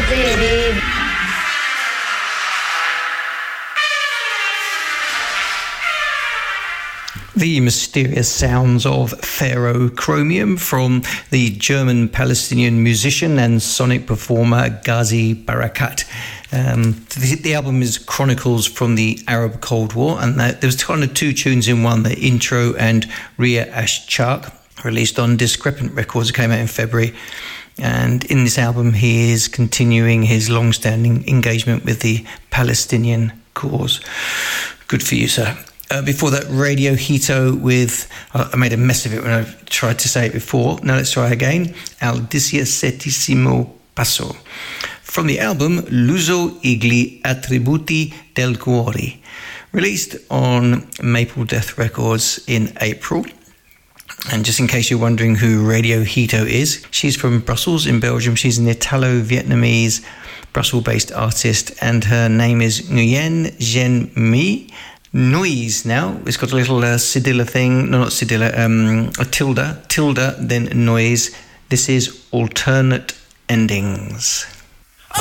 potere. The mysterious sounds of Ferrochromium from the German-Palestinian musician and sonic performer Ghazi Barakat. The album is Chronicles from the Arab Cold War, and there was kind of two tunes in one, the intro and Ria Ashchak, released on Discrepant Records. It came out in February. And in this album, he is continuing his long-standing engagement with the Palestinian cause. Good for you, sir. Before that, Radio Hito with, I made a mess of it when I tried to say it before. Now let's try again. Al 17° Passo. From the album L'uso igli attributi del cuore, released on Maple Death Records in April. And just in case you're wondering who Radio Hito is, she's from Brussels in Belgium. She's an Italo-Vietnamese Brussels-based artist, and her name is Nguyen Gen My. Noise now, it's got a little cedilla thing, no, not cedilla, a tilde, then noise. This is Alternate Endings.